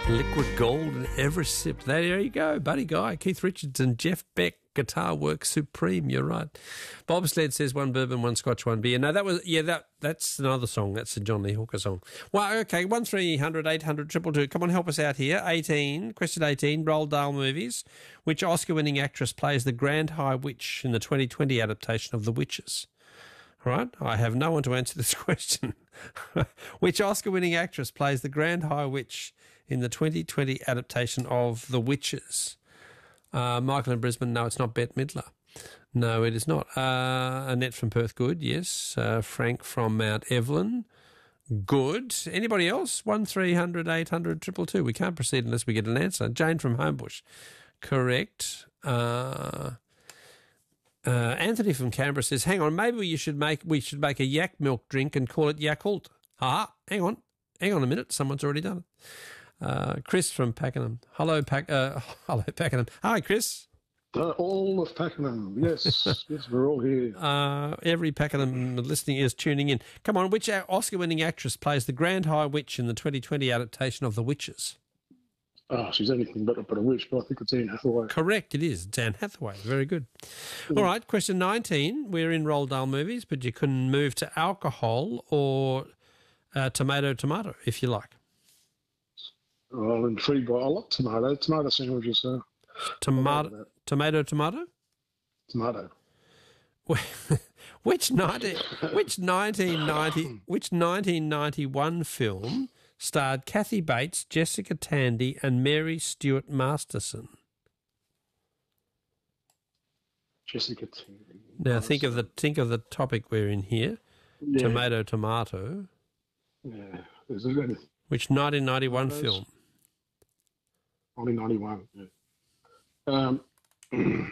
Liquid gold in every sip. There you go, Buddy Guy, Keith Richards and Jeff Beck. Guitar work supreme. You're right. Bobsled says one bourbon, one scotch, one beer. No, that's another song. That's a John Lee Hooker song. Well, okay, 1300 800 222. Come on, help us out here. Question 18. Roald Dahl movies. Which Oscar-winning actress plays the Grand High Witch in the 2020 adaptation of The Witches? All right, I have no one to answer this question. Which Oscar-winning actress plays the Grand High Witch in the 2020 adaptation of The Witches? Michael in Brisbane, no, it's not Bette Midler. No, it is not. Annette from Perth, good, yes. Frank from Mount Evelyn, good. Anybody else? 1300 800 222. We can't proceed unless we get an answer. Jane from Homebush, correct. Anthony from Canberra says, hang on, maybe we should make a yak milk drink and call it Yakult. Hang on a minute, someone's already done it. Chris from Pakenham. Hello, Pakenham. Hi, Chris. All of Pakenham, yes. Yes, we're all here. Every Pakenham listening is tuning in. Come on, which Oscar-winning actress plays the Grand High Witch in the 2020 adaptation of The Witches? She's anything but a witch, but I think it's Anne Hathaway. Correct, it is. It's Anne Hathaway. Very good. All right, question 19. We're in Roald Dahl movies, but you can move to alcohol or tomato, if you like. I'm intrigued by. I like tomato sandwiches. Tomato. Tomato. Which 1991 film starred Kathy Bates, Jessica Tandy, and Mary Stuart Masterson? Jessica Tandy. Now think of the topic we're in here. Yeah. Tomato. Yeah. Which 1991 film? 1991. Yeah.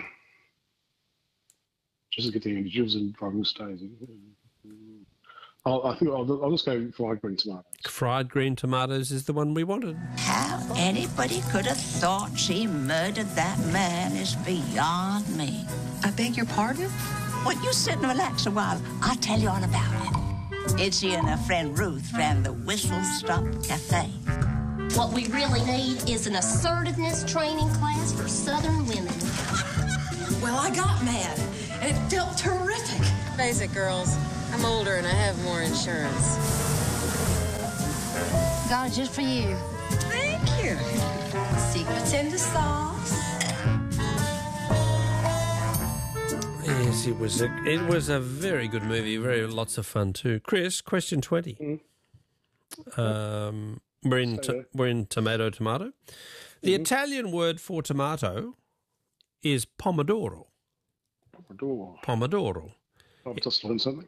Jessica Tandy. She was in Driving Stays. I think I'll just go fried green tomatoes. Fried green tomatoes is the one we wanted. How anybody could have thought she murdered that man is beyond me. I beg your pardon? Well, you sit and relax a while. I'll tell you all about it. Itzy and her friend Ruth ran the Whistle Stop Cafe. What we really need is an assertiveness training class for Southern women. Well, I got mad, and it felt terrific. Face it, girls. I'm older and I have more insurance. Got it just for you. Thank you. Secrets in the sauce. Yes, it was a very good movie. Lots of fun too. Chris, question 20. We're in tomato. The Italian word for tomato is pomodoro. Pomodoro. I've just learned something.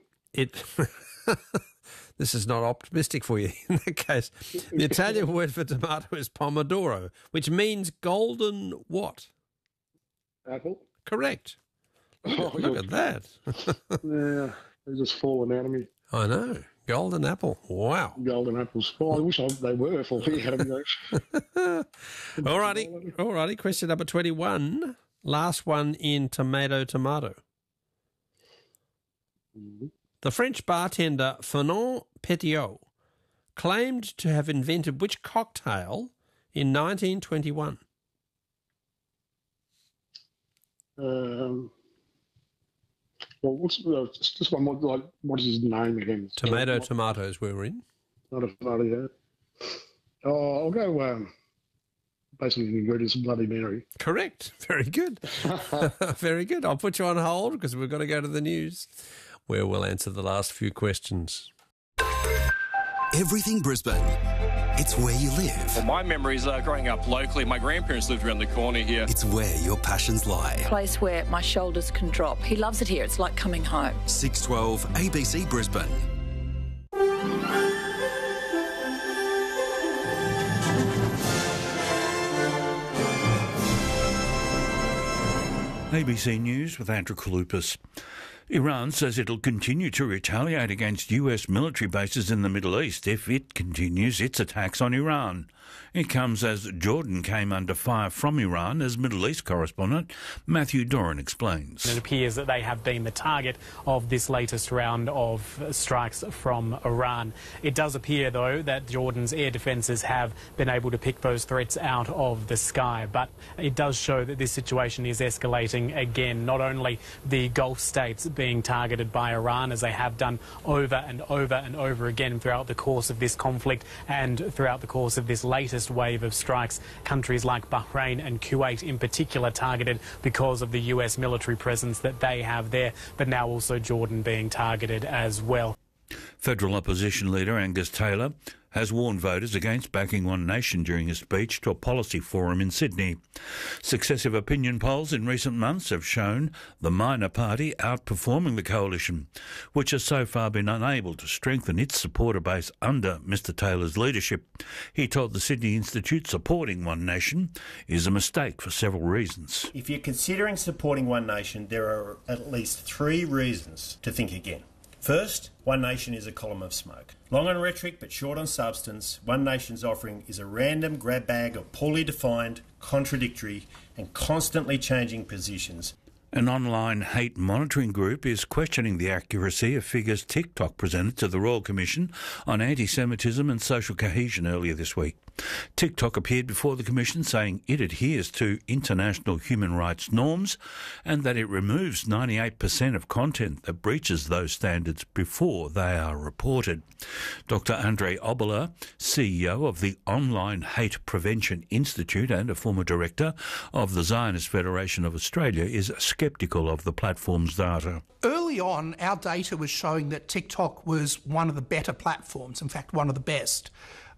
This is not optimistic for you in that case. The Italian word for tomato is pomodoro, which means golden what? Apple. Correct. Look at that. Yeah, they're just falling out of me. I know. Golden apple. Wow. Golden apples. Oh, I wish they were falling out of me. All righty. Question number 21. Last one in tomato. Mm-hmm. The French bartender Fernand Petiot claimed to have invented which cocktail in 1921? Well, what's just one more? Like, what is his name again? Tomatoes. We were in. Not a bloody that. Oh, I'll go. Basically, the ingredients of Bloody Mary. Correct. Very good. Very good. I'll put you on hold because we've got to go to the news, where we'll answer the last few questions. Everything Brisbane. It's where you live. Well, my memories are growing up locally. My grandparents lived around the corner here. It's where your passions lie. A place where my shoulders can drop. He loves it here. It's like coming home. 612 ABC Brisbane. ABC News with Andrew Kalupas. Iran says it'll continue to retaliate against US military bases in the Middle East if it continues its attacks on Iran. It comes as Jordan came under fire from Iran, as Middle East correspondent Matthew Doran explains. It appears that they have been the target of this latest round of strikes from Iran. It does appear, though, that Jordan's air defences have been able to pick those threats out of the sky. But it does show that this situation is escalating again. Not only the Gulf states being targeted by Iran, as they have done over and over and over again throughout the course of this conflict and throughout the course of this latest wave of strikes. Countries like Bahrain and Kuwait in particular targeted because of the US military presence that they have there, but now also Jordan being targeted as well. Federal opposition leader Angus Taylor has warned voters against backing One Nation during a speech to a policy forum in Sydney. Successive opinion polls in recent months have shown the minor party outperforming the coalition, which has so far been unable to strengthen its supporter base under Mr Taylor's leadership. He told the Sydney Institute supporting One Nation is a mistake for several reasons. If you're considering supporting One Nation, there are at least 3 reasons to think again. First, One Nation is a column of smoke. Long on rhetoric but short on substance, One Nation's offering is a random grab bag of poorly defined, contradictory and constantly changing positions. An online hate monitoring group is questioning the accuracy of figures TikTok presented to the Royal Commission on anti-Semitism and social cohesion earlier this week. TikTok appeared before the Commission saying it adheres to international human rights norms and that it removes 98% of content that breaches those standards before they are reported. Dr. Andre Oboler, CEO of the Online Hate Prevention Institute and a former director of the Zionist Federation of Australia, is sceptical of the platform's data. Early on, our data was showing that TikTok was one of the better platforms, in fact, one of the best.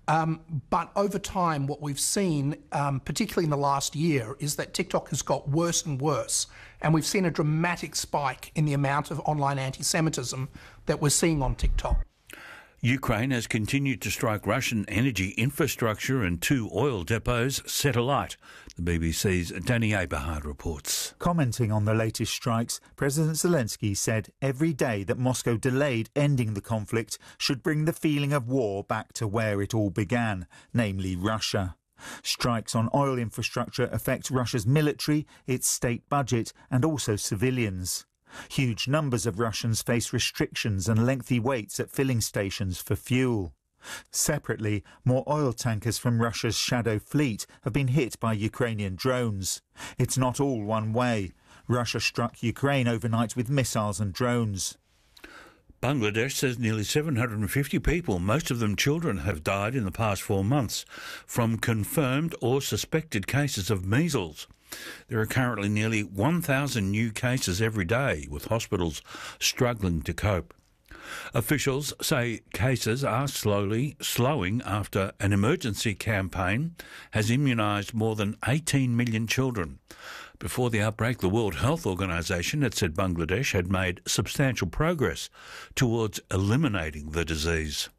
But over time, what we've seen, particularly in the last year, is that TikTok has got worse and worse. And we've seen a dramatic spike in the amount of online anti-Semitism that we're seeing on TikTok. Ukraine has continued to strike Russian energy infrastructure and 2 oil depots set alight. The BBC's Danny Aberhard reports. Commenting on the latest strikes, President Zelensky said every day that Moscow delayed ending the conflict should bring the feeling of war back to where it all began, namely Russia. Strikes on oil infrastructure affect Russia's military, its state budget and also civilians. Huge numbers of Russians face restrictions and lengthy waits at filling stations for fuel. Separately, more oil tankers from Russia's Shadow Fleet have been hit by Ukrainian drones. It's not all one way. Russia struck Ukraine overnight with missiles and drones. Bangladesh says nearly 750 people, most of them children, have died in the past 4 months from confirmed or suspected cases of measles. There are currently nearly 1,000 new cases every day, with hospitals struggling to cope. Officials say cases are slowing after an emergency campaign has immunised more than 18 million children. Before the outbreak, the World Health Organization had said Bangladesh had made substantial progress towards eliminating the disease.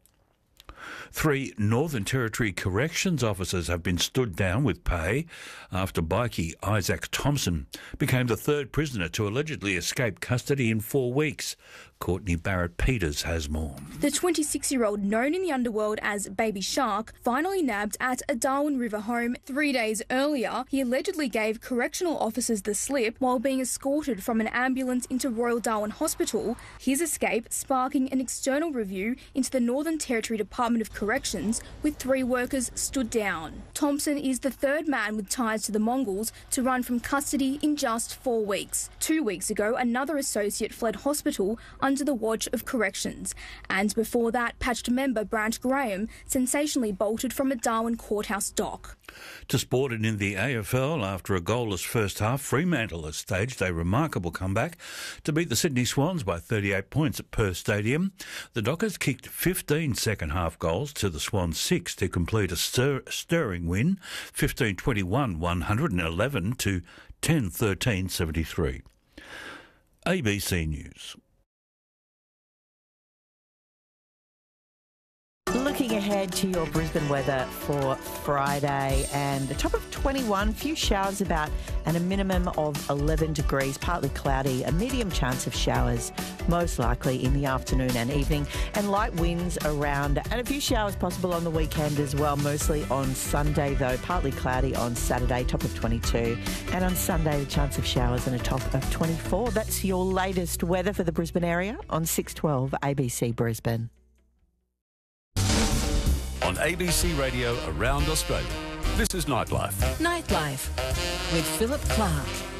3 Northern Territory corrections officers have been stood down with pay after bikie Isaac Thompson became the 3rd prisoner to allegedly escape custody in 4 weeks. Courtney Barrett-Peters has more. The 26-year-old, known in the underworld as Baby Shark, finally nabbed at a Darwin River home 3 days earlier. He allegedly gave correctional officers the slip while being escorted from an ambulance into Royal Darwin Hospital, his escape sparking an external review into the Northern Territory Department of Corrections, with 3 workers stood down. Thompson is the 3rd man with ties to the Mongols to run from custody in just 4 weeks. 2 weeks ago, another associate fled hospital under the watch of corrections. And before that, patched member Brant Graham sensationally bolted from a Darwin courthouse dock. To sport and in the AFL, after a goalless first half, Fremantle has staged a remarkable comeback to beat the Sydney Swans by 38 points at Perth Stadium. The Dockers kicked 15 second-half goals to the Swans 6 to complete a stirring win, 15-21, 111 to 10-13, 73. ABC News. Look Looking ahead to your Brisbane weather for Friday, and a top of 21, few showers about, and a minimum of 11 degrees, partly cloudy, a medium chance of showers, most likely in the afternoon and evening, and light winds around, and a few showers possible on the weekend as well, mostly on Sunday though, partly cloudy on Saturday, top of 22, and on Sunday, the chance of showers and a top of 24. That's your latest weather for the Brisbane area on 612 ABC Brisbane. On ABC Radio around Australia, this is Nightlife. Nightlife with Philip Clark.